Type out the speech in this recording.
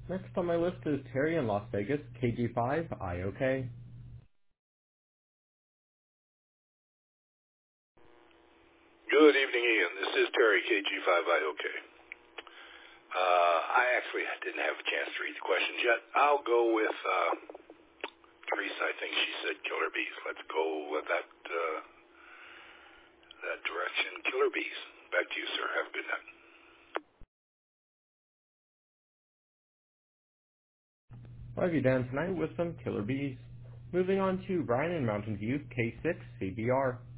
Next on my list is Terry in Las Vegas, KG5, IOK. Good evening, Ian. This is Terry, KG5IOK. I actually didn't have a chance to read the questions yet. I'll go with Teresa. I think she said killer bees. Let's go with that direction. Killer bees. Back to you, sir. Have a good night. I'll have you down tonight with some killer bees. Moving on to Brian in Mountain View, K6, CBR.